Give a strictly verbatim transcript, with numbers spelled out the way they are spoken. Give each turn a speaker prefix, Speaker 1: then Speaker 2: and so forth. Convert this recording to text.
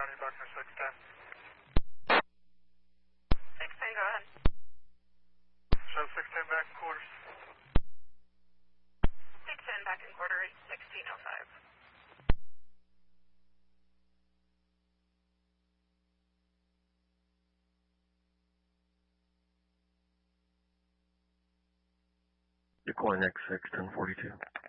Speaker 1: County, Buckner six ten.
Speaker 2: six ten, go ahead.
Speaker 1: Show six ten back in quarters.
Speaker 2: six ten back in quarters, sixteen oh five.
Speaker 3: Decoy next six, ten forty-two.